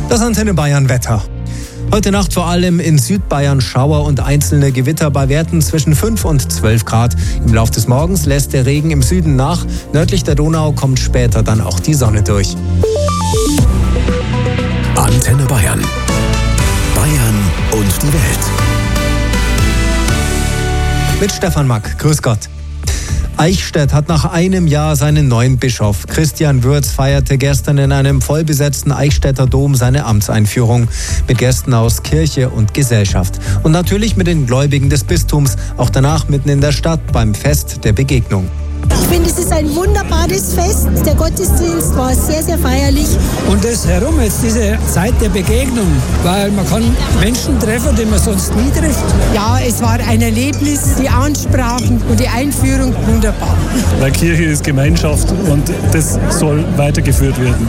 Das Antenne Bayern Wetter. Heute Nacht vor allem in Südbayern Schauer und einzelne Gewitter bei Werten zwischen 5 und 12 Grad. Im Laufe des Morgens lässt der Regen im Süden nach. Nördlich der Donau kommt später dann auch die Sonne durch. Antenne Bayern. Bayern und die Welt. Mit Stefan Mack. Grüß Gott. Eichstätt hat nach einem Jahr seinen neuen Bischof. Christian Würz feierte gestern in einem vollbesetzten Eichstätter Dom seine Amtseinführung. Mit Gästen aus Kirche und Gesellschaft. Und natürlich mit den Gläubigen des Bistums. Auch danach mitten in der Stadt beim Fest der Begegnung. Ich finde, es ist ein wunderbares Fest. Der Gottesdienst war sehr, sehr feierlich. Und das herum jetzt diese Zeit der Begegnung, weil man kann Menschen treffen, die man sonst nie trifft. Ja, es war ein Erlebnis, die Ansprachen und die Einführung wunderbar. Weil Kirche ist Gemeinschaft und das soll weitergeführt werden.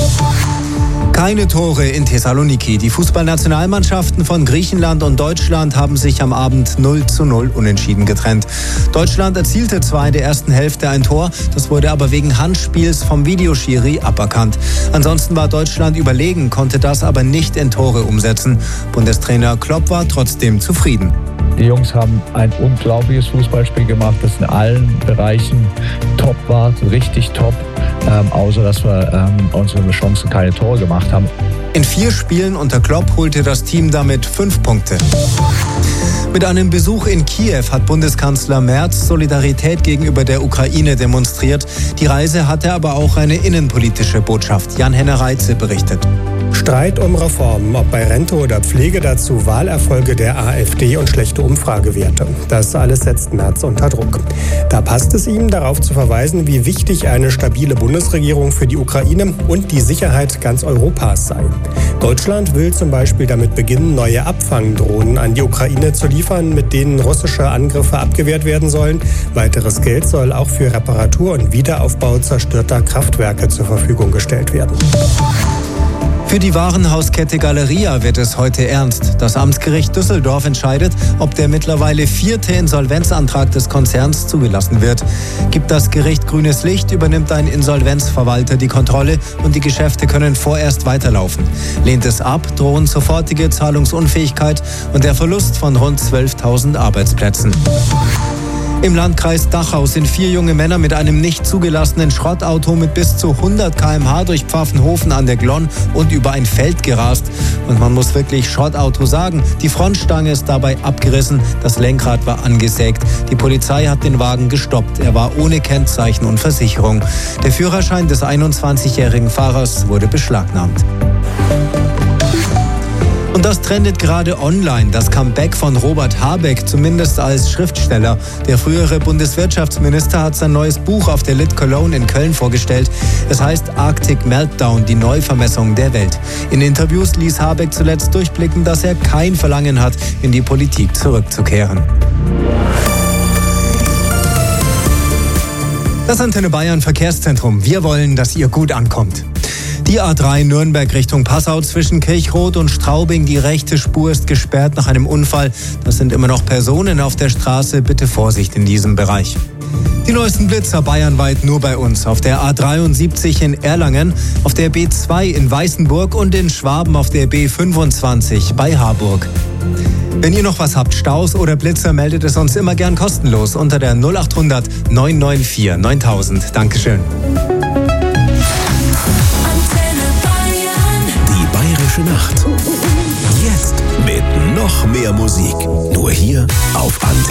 Keine Tore in Thessaloniki. Die Fußballnationalmannschaften von Griechenland und Deutschland haben sich am Abend 0:0 unentschieden getrennt. Deutschland erzielte zwar in der ersten Hälfte ein Tor, das wurde aber wegen Handspiels vom Videoschiri aberkannt. Ansonsten war Deutschland überlegen, konnte das aber nicht in Tore umsetzen. Bundestrainer Klopp war trotzdem zufrieden. Die Jungs haben ein unglaubliches Fußballspiel gemacht, das in allen Bereichen top war, richtig top. Außer dass wir unsere Chancen keine Tore gemacht haben. In 4 Spielen unter Klopp holte das Team damit 5 Punkte. Mit einem Besuch in Kiew hat Bundeskanzler Merz Solidarität gegenüber der Ukraine demonstriert. Die Reise hatte aber auch eine innenpolitische Botschaft. Jan-Henner Reitze berichtet. Streit um Reformen, ob bei Rente oder Pflege, dazu Wahlerfolge der AfD und schlechte Umfragewerte. Das alles setzt Merz unter Druck. Da passt es ihm, darauf zu verweisen, wie wichtig eine stabile Bundesregierung für die Ukraine und die Sicherheit ganz Europas sei. Deutschland will zum Beispiel damit beginnen, neue Abfangdrohnen an die Ukraine zu liefern, mit denen russische Angriffe abgewehrt werden sollen. Weiteres Geld soll auch für Reparatur und Wiederaufbau zerstörter Kraftwerke zur Verfügung gestellt werden. Für die Warenhauskette Galeria wird es heute ernst. Das Amtsgericht Düsseldorf entscheidet, ob der mittlerweile 4. Insolvenzantrag des Konzerns zugelassen wird. Gibt das Gericht grünes Licht, übernimmt ein Insolvenzverwalter die Kontrolle und die Geschäfte können vorerst weiterlaufen. Lehnt es ab, drohen sofortige Zahlungsunfähigkeit und der Verlust von rund 12.000 Arbeitsplätzen. Im Landkreis Dachau sind 4 junge Männer mit einem nicht zugelassenen Schrottauto mit bis zu 100 km/h durch Pfaffenhofen an der Glonn und über ein Feld gerast. Und man muss wirklich Schrottauto sagen. Die Frontstange ist dabei abgerissen, das Lenkrad war angesägt. Die Polizei hat den Wagen gestoppt. Er war ohne Kennzeichen und Versicherung. Der Führerschein des 21-jährigen Fahrers wurde beschlagnahmt. Und das trendet gerade online, das Comeback von Robert Habeck, zumindest als Schriftsteller. Der frühere Bundeswirtschaftsminister hat sein neues Buch auf der Lit Cologne in Köln vorgestellt. Es heißt Arctic Meltdown, die Neuvermessung der Welt. In Interviews ließ Habeck zuletzt durchblicken, dass er kein Verlangen hat, in die Politik zurückzukehren. Das Antenne Bayern Verkehrszentrum. Wir wollen, dass ihr gut ankommt. Die A3 Nürnberg Richtung Passau zwischen Kirchroth und Straubing. Die rechte Spur ist gesperrt nach einem Unfall. Das sind immer noch Personen auf der Straße. Bitte Vorsicht in diesem Bereich. Die neuesten Blitzer bayernweit nur bei uns. Auf der A73 in Erlangen, auf der B2 in Weißenburg und in Schwaben auf der B25 bei Harburg. Wenn ihr noch was habt, Staus oder Blitzer, meldet es uns immer gern kostenlos unter der 0800 994 9000. Dankeschön. Nacht. Jetzt mit noch mehr Musik. Nur hier auf Antenne.